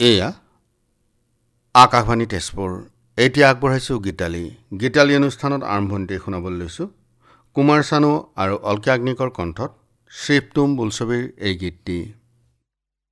এয়া আকাশবাণী তেজপুৰ। এতিয়া আগবঢ়াইছোঁ গীতালী অনুষ্ঠানত আৰম্ভণিতে শুনাবলৈ লৈছোঁ কুমাৰ চানু আৰু অলকা য়াগনিকৰ কণ্ঠত শ্ৰীপ্তুম বোলছবিৰ এই গীতটি।